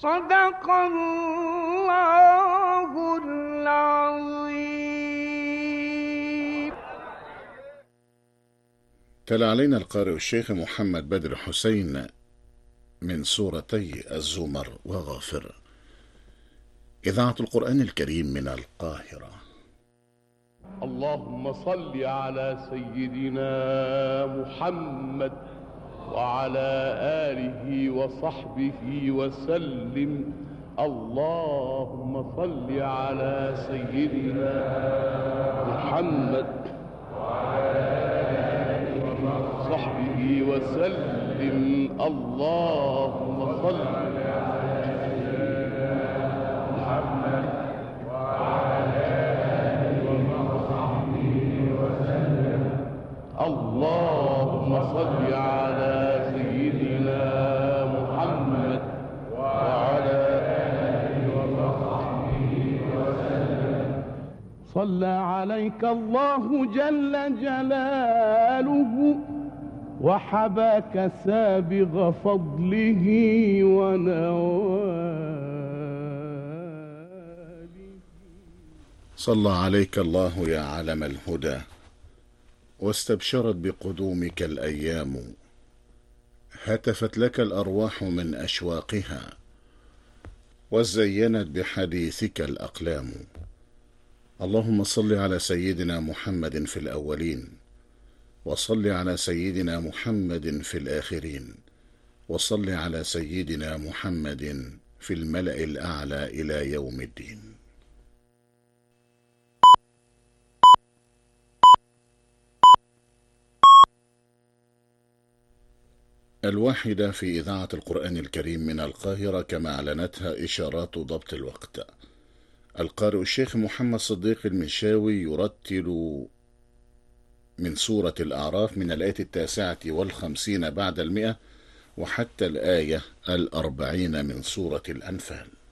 صدق الله العظيم. تلا علينا القارئ الشيخ محمد بدر حسين من سورتي الزمر وغافر. إذاعة القرآن الكريم من القاهرة. اللهم صل على سيدنا محمد وعلى آله وصحبه وسلم. اللهم صل على سيدنا محمد وعلى آله وصحبه وسلم. اللهم صل على سيدنا محمد وعلى آله وصحبه وسلم. اللهم صل على سيدنا محمد وعلى آله وصحبه وسلم. صلى عليك الله جل جلاله وحباك سابغ فضله ونواله. صلى عليك الله يا علم الهدى، واستبشرت بقدومك الأيام، هتفت لك الأرواح من أشواقها، وزينت بحديثك الأقلام. اللهم صل على سيدنا محمد في الأولين، وصل على سيدنا محمد في الآخرين، وصل على سيدنا محمد في الملأ الأعلى إلى يوم الدين. الواحدة في إذاعة القرآن الكريم من القاهرة، كما أعلنتها إشارات ضبط الوقت. القارئ الشيخ محمد صديق المنشاوي يرتل من سورة الأعراف من الآية 59 بعد 100 وحتى الآية 40 من سورة الأنفال.